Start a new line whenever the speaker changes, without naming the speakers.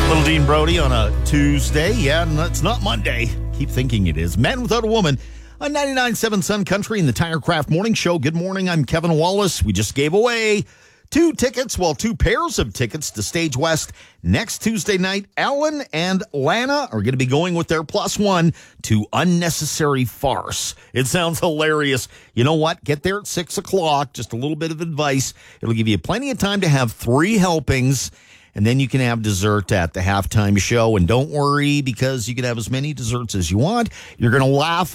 Little Dean Brody on a Tuesday. Yeah, no, it's not Monday. Keep thinking it is. Man Without a Woman on 99.7 Sun Country in the Tirecraft Morning Show. Good morning. I'm Kevin Wallace. We just gave away two pairs of tickets to Stage West next Tuesday night. Alan and Lana are going to be going with their +1 to Unnecessary Farce. It sounds hilarious. You know what? Get there at 6 o'clock. Just a little bit of advice. It'll give you plenty of time to have 3 helpings. And then you can have dessert at the halftime show. And don't worry, because you can have as many desserts as you want. You're going to laugh